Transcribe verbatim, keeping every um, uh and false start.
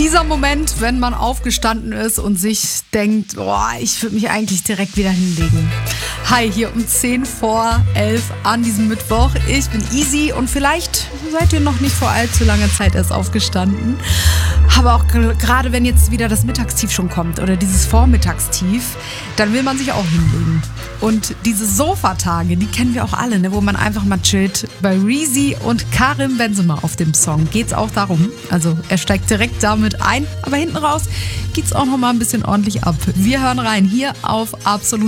Dieser Moment, wenn man aufgestanden ist und sich denkt, boah, ich würde mich eigentlich direkt wieder hinlegen. Hi, hier um zehn vor elf an diesem Mittwoch. Ich bin Easy und vielleicht seid ihr noch nicht vor allzu langer Zeit erst aufgestanden. Aber auch gerade wenn jetzt wieder das Mittagstief schon kommt oder dieses Vormittagstief, dann will man sich auch hinlegen. Und diese Sofatage, die kennen wir auch alle, ne, wo man einfach mal chillt. Bei Reezy und Karim Benzema auf dem Song geht's auch darum. Also er steigt direkt damit ein, aber hinten raus geht's auch noch mal ein bisschen ordentlich ab. Wir hören rein hier auf Absolut